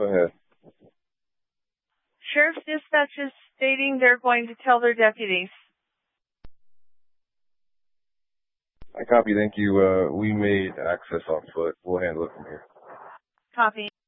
Go ahead. Sheriff's dispatch is stating they're going to tell their deputies. I copy. Thank you. We made access on foot. We'll handle it from here. Copy.